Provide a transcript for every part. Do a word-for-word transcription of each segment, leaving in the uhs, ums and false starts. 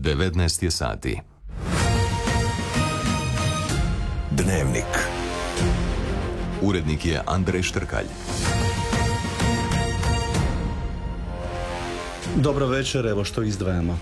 devetnaest je sati. Dnevnik. Urednik je Andrej Štrkalj. Dobro večer, evo što izdvajamo.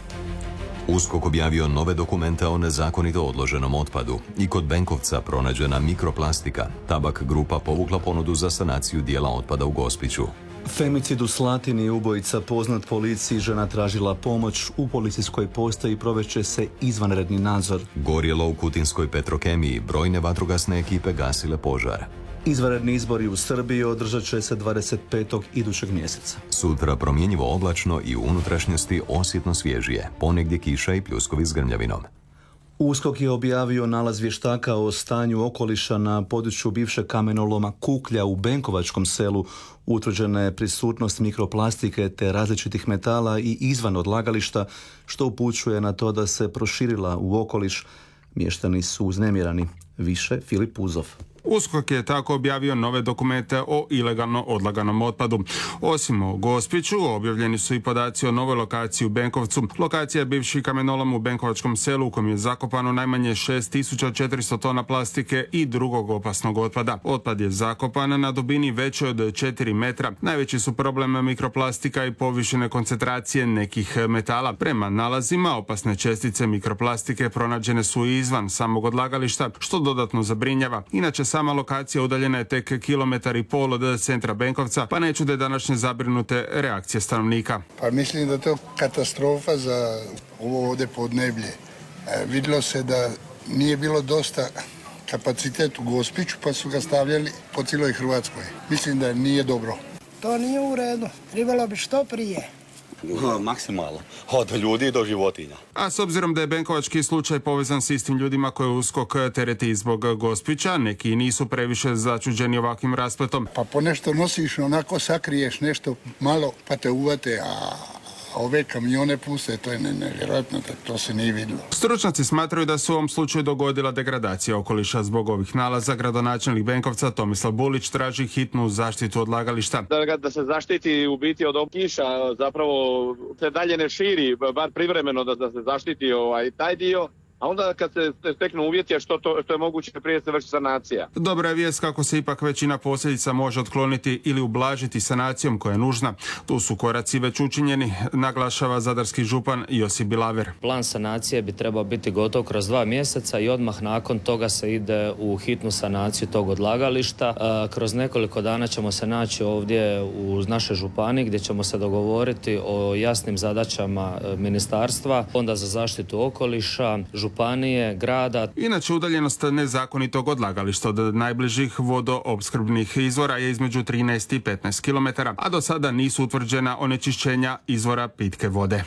USKOK objavio nove dokumente o nezakonito odloženom otpadu i kod Benkovca pronađena mikroplastika. Tabak grupa povukla ponudu za sanaciju dijela otpada u Gospiću. Femicid u Slatini, ubojica poznat policiji, žena tražila pomoć. U policijskoj postaji provešće se izvanredni nadzor. Gorjelo u Kutinskoj Petrokemiji, brojne vatrogasne ekipe gasile požar. Izvanredni izbori u Srbiji održat će se dvadeset petog idućeg mjeseca. Sutra promjenjivo oblačno i u unutrašnjosti osjetno svježije, ponegdje kiša i pljuskovi s grmljavinom. USKOK je objavio nalaz vještaka o stanju okoliša na području bivšeg kamenoloma Kuklja u Benkovačkom selu. Utvrđena je prisutnost mikroplastike te različitih metala i izvan odlagališta, što upućuje na to da se proširila u okoliš. Mještani su uznemirani. Više Filip Puzov. USKOK je tako objavio nove dokumente o ilegalno odlaganom otpadu. Osim o Gospiću, objavljeni su i podaci o novoj lokaciji u Benkovcu. Lokacija je bivši kamenolom u Benkovačkom selu u kojem je zakopano najmanje šest tisuća četiristo tona plastike i drugog opasnog otpada. Otpad je zakopan na dubini većoj od četiri metra. Najveći su problem mikroplastika i povišene koncentracije nekih metala. Prema nalazima, opasne čestice mikroplastike pronađene su i izvan samog odlagališta, što dodatno zabrinjava. Inače, sama lokacija udaljena je tek kilometar i pol od centra Benkovca, pa ne čude današnje zabrinute reakcije stanovnika. Pa mislim da je to katastrofa za ovo ovdje podneblje. E, vidjelo se da nije bilo dosta kapacitet u Gospiću, pa su ga stavljali po cijeloj Hrvatskoj. Mislim da nije dobro. To nije u redu. Trebalo bi što prije. Maksimalno. Od ljudi do životinja. A s obzirom da je benkovački slučaj povezan s istim ljudima koje USKOK tereti zbog Gospića, neki nisu previše začuđeni ovakvim raspletom. Pa po nešto nosiš, onako sakriješ nešto malo, pa te uvate, a ove kamione puste, to je nevjerojatno, to se nije vidjelo. Stručnjaci smatraju da se u ovom slučaju dogodila degradacija okoliša zbog ovih nalaza. Gradonačelnik Benkovca Tomislav Bulić traži hitnu zaštitu odlagališta. Da, da se zaštiti u biti od ovog kiša, zapravo se dalje ne širi, bar privremeno da, da se zaštiti ovaj, taj dio. A onda kad se steknu uvjeti, što, to, što je moguće prije se vrši sanacija. Dobra je vijest kako se ipak većina posljedica može otkloniti ili ublažiti sanacijom koja je nužna. Tu su koraci već učinjeni, naglašava zadarski župan Josip Bilaver. Plan sanacije bi trebao biti gotov kroz dva mjeseca i odmah nakon toga se ide u hitnu sanaciju tog odlagališta. Kroz nekoliko dana ćemo se naći ovdje u našoj županiji gdje ćemo se dogovoriti o jasnim zadaćama ministarstva, Fonda za zaštitu okoliša, županije, grada. Inače, udaljenost nezakonitog odlagališta od najbližih vodoopskrbnih izvora je između trinaest i petnaest kilometara, a do sada nisu utvrđena onečišćenja izvora pitke vode.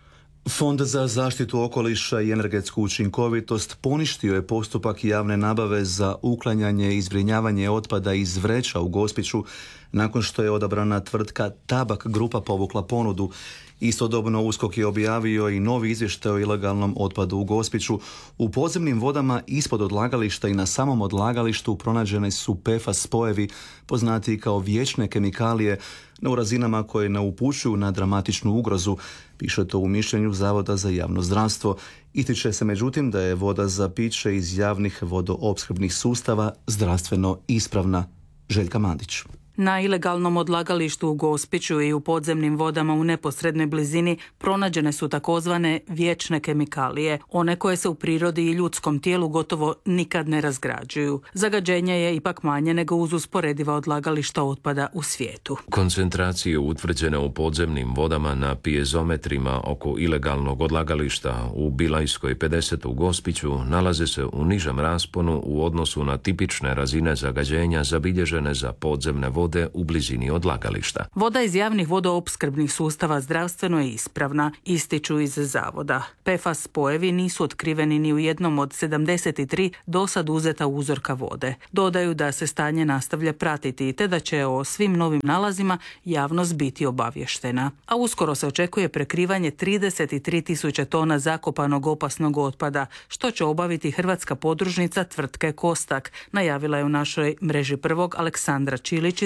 Fond za zaštitu okoliša i energetsku učinkovitost poništio je postupak javne nabave za uklanjanje i zbrinjavanje otpada iz vreća u Gospiću nakon što je odabrana tvrtka Tabak grupa povukla ponudu. Istodobno USKOK je objavio i novi izvještaj o ilegalnom otpadu u Gospiću. U podzemnim vodama ispod odlagališta i na samom odlagalištu pronađene su P F A S spojevi, poznati kao vječne kemikalije, no u razinama koje ne upućuju na dramatičnu ugrozu, piše to u mišljenju Zavoda za javno zdravstvo. Ističe se međutim da je voda za piće iz javnih vodoopskrbnih sustava zdravstveno ispravna. Željka Mandić. Na ilegalnom odlagalištu u Gospiću i u podzemnim vodama u neposrednoj blizini pronađene su takozvane vječne kemikalije, one koje se u prirodi i ljudskom tijelu gotovo nikad ne razgrađuju. Zagađenje je ipak manje nego uz usporediva odlagališta otpada u svijetu. Koncentracije utvrđene u podzemnim vodama na pijezometrima oko ilegalnog odlagališta u Bilajskoj pedeset u Gospiću nalaze se u nižem rasponu u odnosu na tipične razine zagađenja zabilježene za podzemne vode u blizini odlagališta. Voda iz javnih vodoopskrbnih sustava zdravstveno je ispravna, ističu iz zavoda. P F A S spojevi nisu otkriveni ni u jednom od sedamdeset tri dosad uzeta uzorka vode. Dodaju da se stanje nastavlja pratiti te da će o svim novim nalazima javnost biti obavještena. A uskoro se očekuje prekrivanje trideset tri tisuće tona zakopanog opasnog otpada, što će obaviti hrvatska podružnica tvrtke Kostak, najavila je u našoj mreži prvog Aleksandra Čilić iz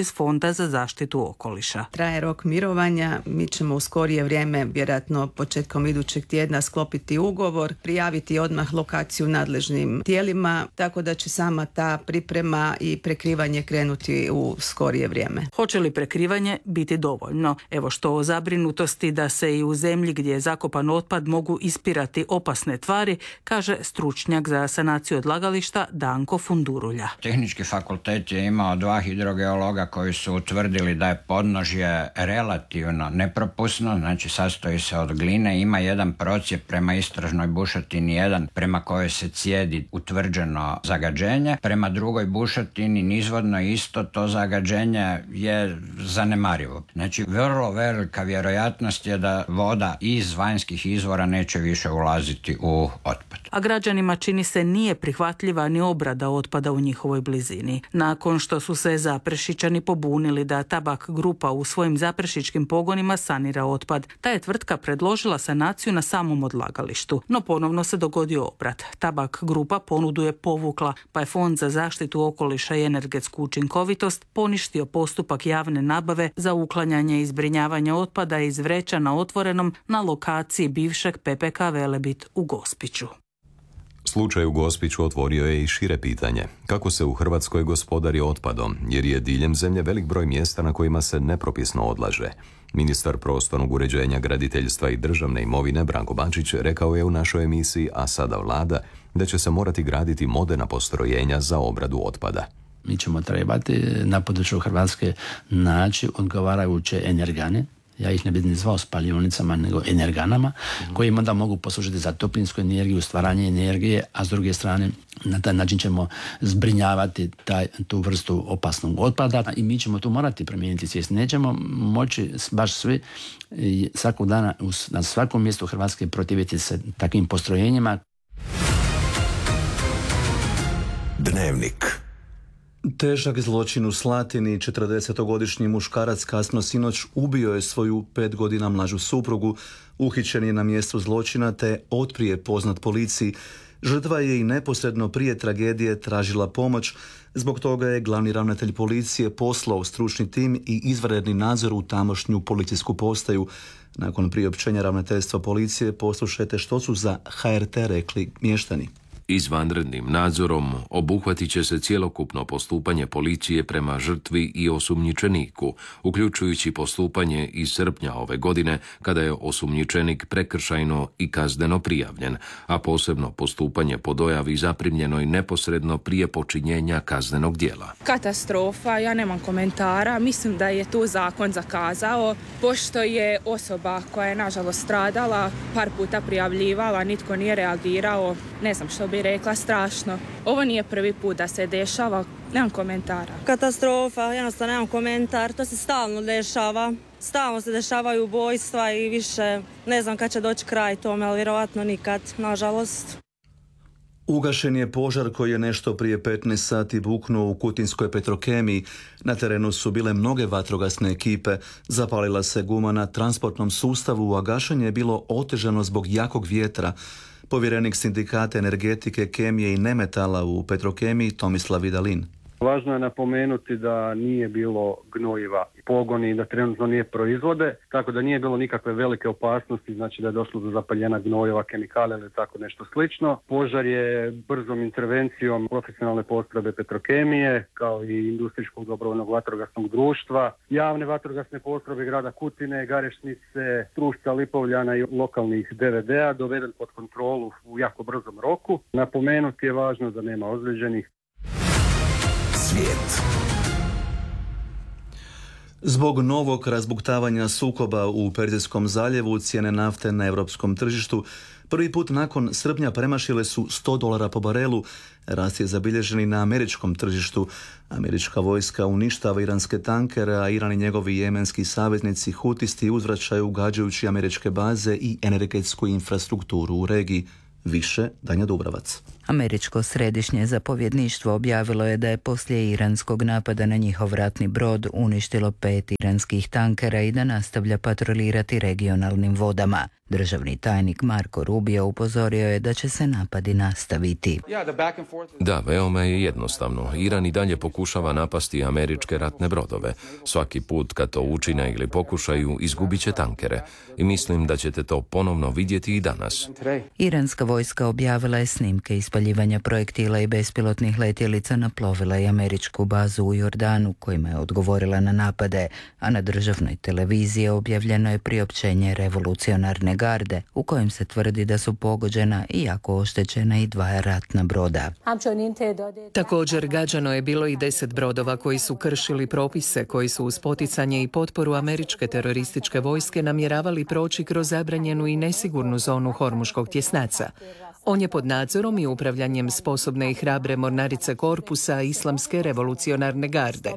iz Fonda za zaštitu okoliša. Traje rok mirovanja, mi ćemo u skorije vrijeme, vjerojatno početkom idućeg tjedna, sklopiti ugovor, prijaviti odmah lokaciju nadležnim tijelima, tako da će sama ta priprema i prekrivanje krenuti u skorije vrijeme. Hoće li prekrivanje biti dovoljno? Evo što o zabrinutosti da se i u zemlji gdje je zakopan otpad mogu ispirati opasne tvari, kaže stručnjak za sanaciju odlagališta Danko Fundurulja. Tehnički fakultet je imao dva hidrogeologa koji su utvrdili da je podnožje relativno nepropusno, znači sastoji se od gline, ima jedan procjep prema istražnoj bušotini jedan prema kojoj se cijedi utvrđeno zagađenje, prema drugoj bušotini nizvodno isto to zagađenje je zanemarivo. Znači vrlo velika vjerojatnost je da voda iz vanjskih izvora neće više ulaziti u otpad. A građanima čini se nije prihvatljiva ni obrada otpada u njihovoj blizini. Nakon što su se Zaprešičani pobunili da Tabak grupa u svojim zaprešičkim pogonima sanira otpad, ta je tvrtka predložila sanaciju na samom odlagalištu. No ponovno se dogodio obrat. Tabak grupa ponudu je povukla, pa je Fond za zaštitu okoliša i energetsku učinkovitost poništio postupak javne nabave za uklanjanje i zbrinjavanje otpada iz vreća na otvorenom na lokaciji bivšeg P P K Velebit u Gospiću. Slučaj u Gospiću otvorio je i šire pitanje. Kako se u Hrvatskoj gospodari otpadom, jer je diljem zemlje velik broj mjesta na kojima se nepropisno odlaže. Ministar prostornog uređenja, graditeljstva i državne imovine Branko Bačić rekao je u našoj emisiji A sada vlada da će se morati graditi moderna postrojenja za obradu otpada. Mi ćemo trebati na području Hrvatske naći odgovarajuće energane, ja ih ne bih ni zvao spalionicama, nego energanama, mm. koji onda mogu poslužiti za toplinsku energiju, stvaranje energije, a s druge strane na taj način ćemo zbrinjavati taj, tu vrstu opasnog otpada i mi ćemo tu morati promijeniti svijest. Nećemo moći baš svi svakog dana na svakom mjestu Hrvatske protiviti se takvim postrojenjima. Dnevnik. Težak zločin u Slatini. četrdesetogodišnji muškarac kasno sinoć ubio je svoju pet godina mlađu suprugu. Uhićen je na mjestu zločina te otprije poznat policiji. Žrtva je i neposredno prije tragedije tražila pomoć. Zbog toga je glavni ravnatelj policije poslao stručni tim i izvanredni nadzor u tamošnju policijsku postaju. Nakon priopćenja ravnateljstva policije poslušajte što su za H R T rekli mještani. Izvanrednim nadzorom obuhvatit će se cjelokupno postupanje policije prema žrtvi i osumnjičeniku, uključujući postupanje iz srpnja ove godine kada je osumnjičenik prekršajno i kazneno prijavljen, a posebno postupanje po dojavi zaprimljenoj neposredno prije počinjenja kaznenog djela. Katastrofa, ja nemam komentara, mislim da je tu zakon zakazao, pošto je osoba koja je nažalost stradala par puta prijavljivala, nitko nije reagirao, ne znam što bi rekla, strašno. Ovo nije prvi put da se dešava, nemam komentara. Katastrofa, jednostavno nemam komentar, to se stalno dešava. Stalno se dešavaju ubojstva i više ne znam kad će doći kraj tome, ali vjerovatno nikad, nažalost. Ugašen je požar koji je nešto prije petnaest sati buknuo u Kutinskoj Petrokemiji. Na terenu su bile mnoge vatrogasne ekipe. Zapalila se guma na transportnom sustavu, a gašenje je bilo otežano zbog jakog vjetra. Povjerenik sindikata energetike, kemije i nemetala u Petrokemiji Tomislav Vidalin. Važno je napomenuti da nije bilo gnojiva pogoni, da trenutno nije proizvode, tako da nije bilo nikakve velike opasnosti, znači da je došlo do zapaljenja gnojeva, kemikalija ili tako nešto slično. Požar je brzom intervencijom profesionalne postrojbe Petrokemije, kao i industrijskog dobrovoljnog vatrogasnog društva, javne vatrogasne postrojbe grada Kutine, Garešnice, Strušca, Lipovljana i lokalnih D V D-a doveden pod kontrolu u jako brzom roku. Napomenuti je važno da nema ozlijeđenih. Svijet. Zbog novog razbuktavanja sukoba u Perzijskom zaljevu cijene nafte na europskom tržištu prvi put nakon srpnja premašile su sto dolara po barelu. Rast je zabilježen i na američkom tržištu. Američka vojska uništava iranske tankere, a Iran i njegovi jemenski saveznici hutisti uzvraćaju gađajući američke baze i energetsku infrastrukturu u regiji. Više Danja Dubravac. Američko središnje zapovjedništvo objavilo je da je poslije iranskog napada na njihov ratni brod uništilo pet iranskih tankera i da nastavlja patrolirati regionalnim vodama. Državni tajnik Marko Rubio upozorio je da će se napadi nastaviti. Da, veoma je jednostavno. Iran i dalje pokušava napasti američke ratne brodove. Svaki put kad to učine ili pokušaju, izgubit će tankere. I mislim da ćete to ponovno vidjeti i danas. Iranska vojska objavila je snimke ispaljivanja projektila i bespilotnih letjelica na plovila i američku bazu u Jordanu, kojima je odgovorila na napade, a na državnoj televiziji objavljeno je priopćenje revolucionarne garde u kojem se tvrdi da su pogođena i jako oštećena i dva ratna broda. Također gađano je bilo i deset brodova koji su kršili propise koji su uz poticanje i potporu američke terorističke vojske namjeravali proći kroz zabranjenu i nesigurnu zonu Hormuškog tjesnaca. On je pod nadzorom i upravljanjem sposobne i hrabre mornarice korpusa Islamske revolucionarne garde.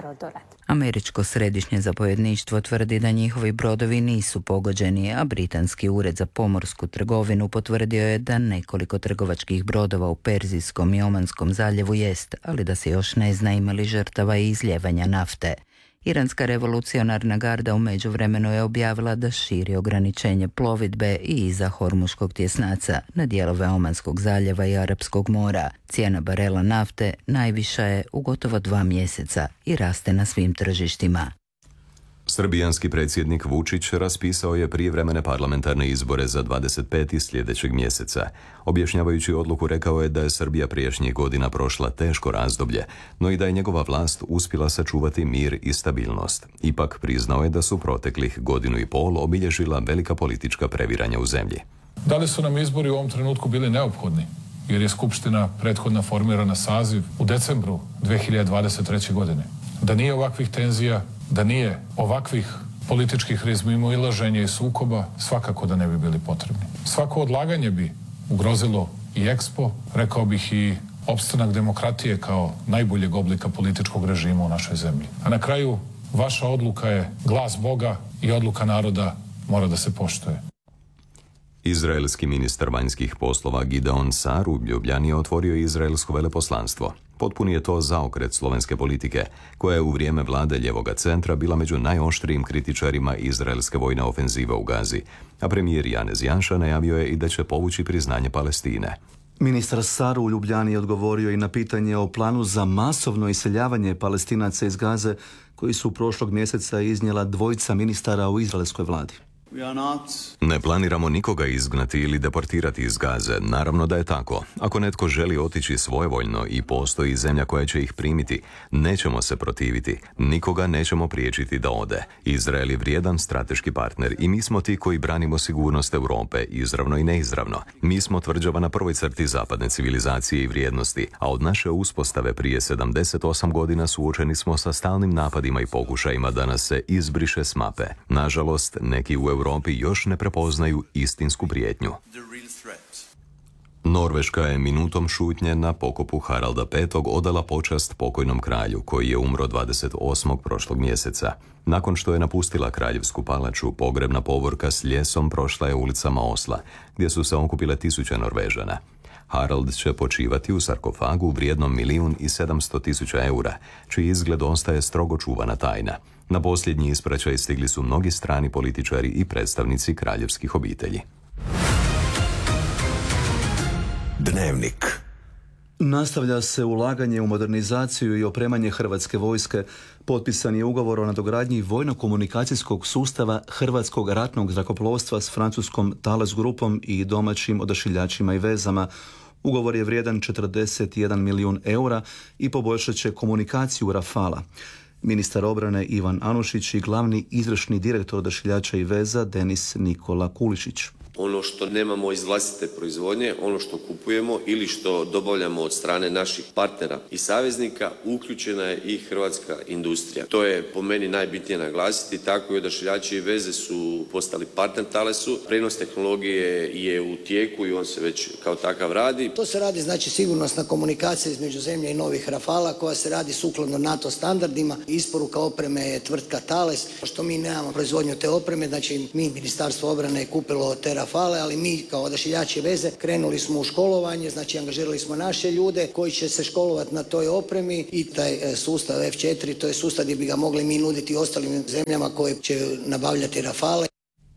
Američko središnje zapovjedništvo tvrdi da njihovi brodovi nisu pogođeni, a britanski ured za pomorsku trgovinu potvrdio je da nekoliko trgovačkih brodova u Perzijskom i Omanskom zaljevu jest, ali da se još ne zna ima li žrtava i izljevanja nafte. Iranska revolucionarna garda u međuvremenu je objavila da širi ograničenje plovidbe i iza Hormuškog tjesnaca na dijelove Omanskog zaljeva i Arapskog mora. Cijena barela nafte najviša je u gotovo dva mjeseca i raste na svim tržištima. Srbijanski predsjednik Vučić raspisao je prijevremene parlamentarne izbore za dvadeset peti sljedećeg mjeseca. Objašnjavajući odluku rekao je da je Srbija prijašnjih godina prošla teško razdoblje, no i da je njegova vlast uspjela sačuvati mir i stabilnost. Ipak priznao je da su proteklih godinu i pol obilježila velika politička previranja u zemlji. Da li su nam izbori u ovom trenutku bili neophodni? Jer je Skupština prethodna formirana saziv u decembru dve hiljade dvadeset treće. godine. Da nije ovakvih tenzija, da nije ovakvih političkih razmimoilaženja i sukoba, svakako da ne bi bili potrebni. Svako odlaganje bi ugrozilo i Expo, rekao bih i opstanak demokratije kao najboljeg oblika političkog režima u našoj zemlji. A na kraju, vaša odluka je glas Boga i odluka naroda mora da se poštuje. Izraelski ministar vanjskih poslova Gideon Sar u Ljubljani je otvorio izraelsko veleposlanstvo. Potpuni je to zaokret slovenske politike, koja je u vrijeme vlade ljevoga centra bila među najoštrijim kritičarima izraelske vojne ofenzive u Gazi, a premijer Janez Janša najavio je i da će povući priznanje Palestine. Ministar Sar u Ljubljani je odgovorio i na pitanje o planu za masovno iseljavanje Palestinaca iz Gaze, koji su prošlog mjeseca iznijela dvojica ministara u izraelskoj vladi. Ne planiramo nikoga izgnati ili deportirati iz Gaze. Naravno da je tako. Ako netko želi otići svojevoljno i postoji zemlja koja će ih primiti, nećemo se protiviti. Nikoga nećemo priječiti da ode. Izrael je vrijedan strateški partner i mi smo ti koji branimo sigurnost Europe, izravno i neizravno. Mi smo tvrđava na prvoj crti zapadne civilizacije i vrijednosti, a od naše uspostave prije sedamdeset osam godina suočeni smo sa stalnim napadima i pokušajima da nas se izbriše s mape. Nažalost, neki u Europi još ne prepoznaju istinsku prijetnju. Norveška je minutom šutnje na pokopu Haralda petog odala počast pokojnom kralju, koji je umro dvadeset osmog prošlog mjeseca. Nakon što je napustila kraljevsku palaču, pogrebna povorka s ljesom prošla je ulicama Osla, gdje su se okupile tisuće Norvežana. Harald će počivati u sarkofagu vrijednom milijun i sedamsto tisuća eura, čiji izgled ostaje strogo čuvana tajna. Na posljednji ispraćaj stigli su mnogi strani političari i predstavnici kraljevskih obitelji. Dnevnik. Nastavlja se ulaganje u modernizaciju i opremanje Hrvatske vojske. Potpisan je ugovor o nadogradnji vojno-komunikacijskog sustava Hrvatskog ratnog zrakoplovstva s francuskom Thales grupom i domaćim odašiljačima i vezama. Ugovor je vrijedan četrdeset jedan milijun eura i poboljšat će komunikaciju Rafala. Ministar obrane Ivan Anušić i glavni izvršni direktor odašiljača i veza Denis Nikola Kulišić. Ono što nemamo iz vlastite proizvodnje, ono što kupujemo ili što dobavljamo od strane naših partnera i saveznika, uključena je i hrvatska industrija. To je po meni najbitnije naglasiti, tako i odašiljači i veze su postali partner Thalesu. Prenos tehnologije je u tijeku i on se već kao takav radi. To se radi znači sigurnosna komunikacija između zemlje i novih Rafala koja se radi sukladno NATO standardima. Isporuka opreme je tvrtka Thales. Što mi nemamo proizvodnju te opreme, znači mi Ministarstvo obrane je kupilo te Rafale, ali mi kao odašiljači veze krenuli smo u školovanje, znači angažirali smo naše ljude koji će se školovati na toj opremi i taj sustav F četiri, to je sustav gdje bi ga mogli mi nuditi ostalim zemljama koje će nabavljati Rafale.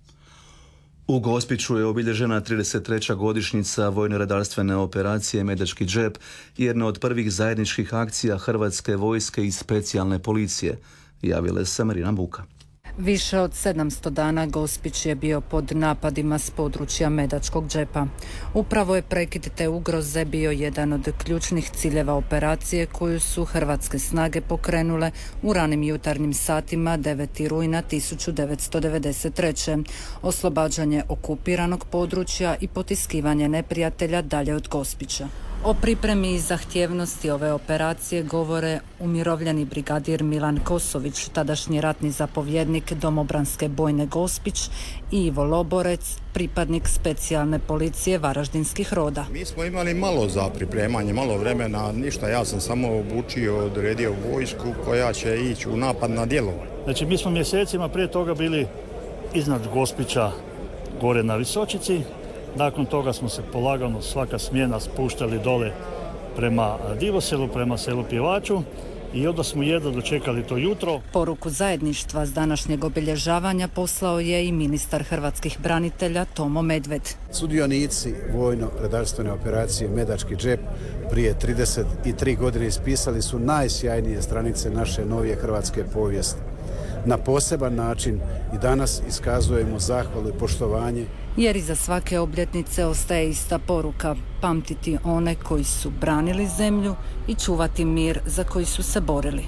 U Gospiću je obilježena trideset treća godišnjica vojno-redarstvene operacije Medački džep, jedna od prvih zajedničkih akcija Hrvatske vojske i specijalne policije. Javila se Marina Buka. Više od sedamsto dana Gospić je bio pod napadima s područja Medačkog džepa. Upravo je prekid te ugroze bio jedan od ključnih ciljeva operacije koju su hrvatske snage pokrenule u ranim jutarnjim satima devetog rujna tisuću devetsto devedeset treće. Oslobađanje okupiranog područja i potiskivanje neprijatelja dalje od Gospića. O pripremi i zahtjevnosti ove operacije govore umirovljeni brigadir Milan Kosović, tadašnji ratni zapovjednik domobranske bojne Gospić, i Ivo Loborec, pripadnik specijalne policije Varaždinskih roda. Mi smo imali malo za pripremanje, malo vremena, ništa, ja sam samo obučio, odredio vojsku koja će ići u napad na djelovanje. Znači mi smo mjesecima prije toga bili iznad Gospića, gore na Visočici. Nakon toga smo se polagano svaka smjena spuštali dole prema Divoselu, prema selu Pjevaču i onda smo jedno dočekali to jutro. Poruku zajedništva s današnjeg obilježavanja poslao je i ministar hrvatskih branitelja Tomo Medved. Sudionici vojno-redarstvene operacije Medački džep prije trideset tri godine ispisali su najsjajnije stranice naše novije hrvatske povijesti. Na poseban način i danas iskazujemo zahvalu i poštovanje. Jer iza svake obljetnice ostaje ista poruka: pamtiti one koji su branili zemlju i čuvati mir za koji su se borili.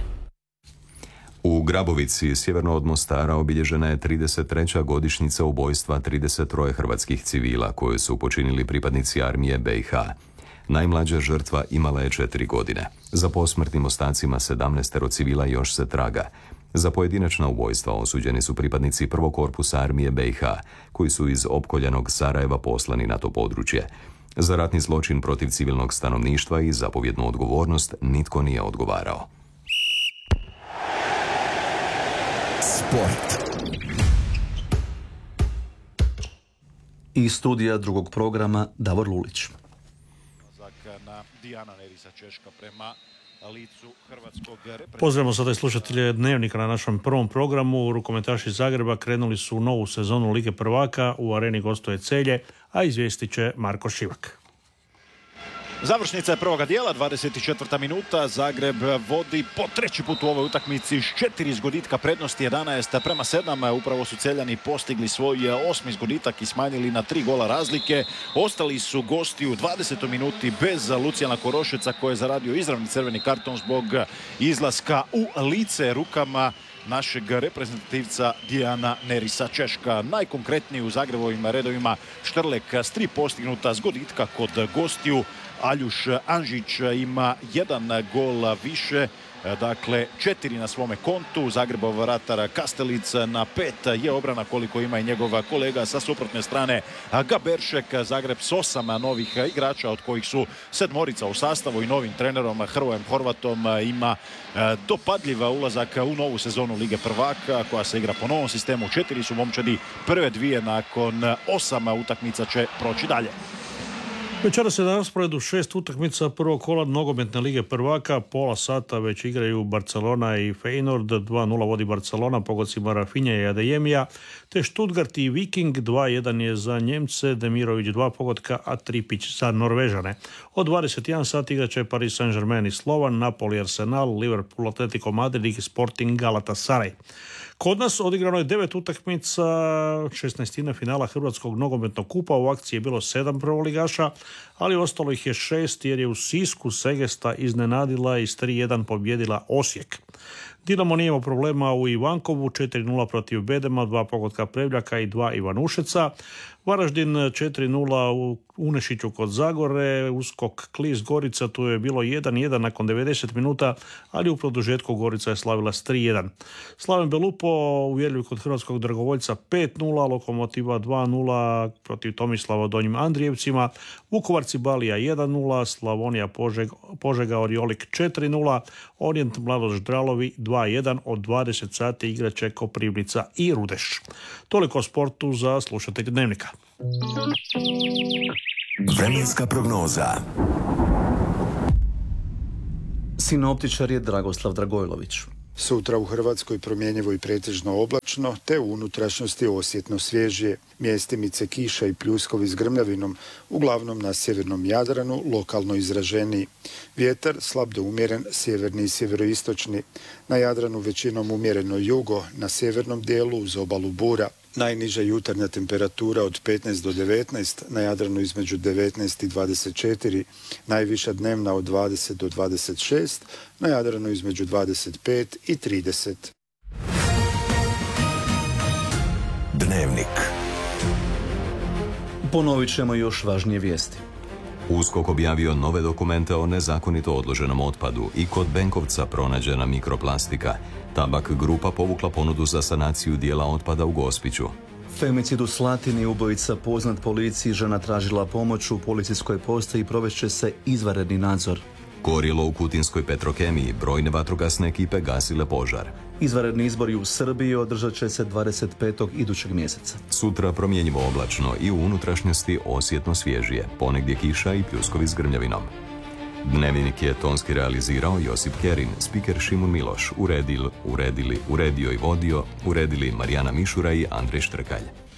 U Grabovici, sjeverno od Mostara, obilježena je trideset treća godišnjica ubojstva trideset tri hrvatskih civila koje su počinili pripadnici armije B i H. Najmlađa žrtva imala je četiri godine. Za posmrtnim ostacima sedamnaestero civila još se traga. Za pojedinačna ubojstva osuđeni su pripadnici prvog korpusa armije B i H, koji su iz opkoljenog Sarajeva poslani na to područje. Za ratni zločin protiv civilnog stanovništva i zapovjednu odgovornost nitko nije odgovarao. Sport. Iz studija drugog programa Davor Lulić. Na Dijana Nerisa, Češka prema licu hrvatskog reprezentativnog. Pozdravimo sada i slušatelje Dnevnika na našem prvom programu. Rukometaši Zagreba krenuli su u novu sezonu Lige prvaka, u areni gostuje Celje, a izvijestit će Marko Šivak. Završnica je prvoga dijela, dvadeset četvrta minuta. Zagreb vodi po treći put u ovoj utakmici s četiri zgoditka prednosti, jedanaest prema sedam. Upravo su Celjani postigli svoj osmi zgoditak i smanjili na tri gola razlike. Ostali su gosti u dvadesetoj minuti bez Lucijana Korošeca, koji je zaradio izravni crveni karton zbog izlaska u lice rukama našeg reprezentativca Dijana Nerisa, Češka. Najkonkretniji u Zagrebovim redovima Štrlek s tri postignuta zgoditka kod gostiju. Aljuš Anžić ima jedan gol više, dakle četiri na svome kontu. Zagrebov vratar Kastelic na pet je obrana koliko ima i njegov kolega sa suprotne strane Gaberšek. Zagreb s osam novih igrača, od kojih su sedmorica u sastavu, i novim trenerom Hrvojem Horvatom ima dopadljiv ulazak u novu sezonu Lige prvaka koja se igra po novom sistemu. Četiri su momčadi, prve dvije nakon osam utakmica će proći dalje. Večeras je na rasporedu šest utakmica prvog kola nogometne Lige prvaka. Pola sata već igraju Barcelona i Feyenoord. dva nula vodi Barcelona pogodcima Rafinha i Adeyemija, te Stuttgart i Viking. dva jedan je za Njemce, Demirović dva pogotka, a Tripić za Norvežane. Od dvadeset jedan sati igraće Paris Saint-Germain i Slovan, Napoli Arsenal, Liverpool Atletico Madrid i Sporting Galatasaray. Kod nas odigrano je devet utakmica šesnaestina finala Hrvatskog nogometnog kupa. U akciji je bilo sedam prvoligaša, ali ostalo ih je šest jer je u Sisku Segesta iznenadila i s tri jedan pobjedila Osijek. Dinamo nije imao problema u Ivankovu, četiri nula protiv Bedema, dva pogotka Prevljaka i dva Ivanušeca. Varaždin četiri nula u Unešiću kod Zagore, uskok Klis Gorica, tu je bilo jedan jedan nakon devedeset minuta, ali u produžetku Gorica je slavila s tri jedan. Slaven Belupo uvjerljiv kod hrvatskog dragovoljca pet nula, Lokomotiva dva nula protiv Tomislava u Donjim Andrijevcima, Vukovarci Balija jedan nula, Slavonija Požega, Požega Oriolik četiri nula, Orient Mladoš Dralovi dva dva jedan, od dvadeset sati igraće Koprivnica i Rudeš. Toliko o sportu za slušatelje Dnevnika. Vremenska prognoza. Sinoptičar je Dragoslav Dragojlović. Sutra u Hrvatskoj promjenjivo i pretežno oblačno, te u unutrašnjosti osjetno svježije. Mjestimice kiša i pljuskovi s grmljavinom, uglavnom na sjevernom Jadranu, lokalno izraženiji. Vjetar slab do umjeren, sjeverni i sjeveroistočni. Na Jadranu većinom umjereno jugo, na sjevernom dijelu uz obalu bura. Najniža jutarnja temperatura od petnaest do devetnaest, na Jadranu između devetnaest i dvadeset četiri, najviša dnevna od dvadeset do dvadeset šest, na Jadranu između dvadeset pet i trideset. Dnevnik. Ponovit ćemo još važnije vijesti. USKOK objavio nove dokumente o nezakonito odloženom otpadu i kod Benkovca pronađena mikroplastika. Tabak grupa povukla ponudu za sanaciju dijela otpada u Gospiću. Femicid u Slatini, ubojica poznat policiji, žena tražila pomoć u policijskoj postaji i provešće se izvanredni nadzor. Gorilo u Kutinskoj Petrokemiji, brojne vatrogasne ekipe gasile požar. Izvanredni izbori u Srbiji održat će se dvadeset petog idućeg mjeseca. Sutra promjenjivo oblačno i u unutrašnjosti osjetno svježije, ponegdje kiša i pljuskovi s grmljavinom. Dnevnik je tonski realizirao Josip Kerin, spiker Šimun Miloš, uredil, uredili, uredio i vodio, uredili Marijana Mišura i Andrej Štrkalj.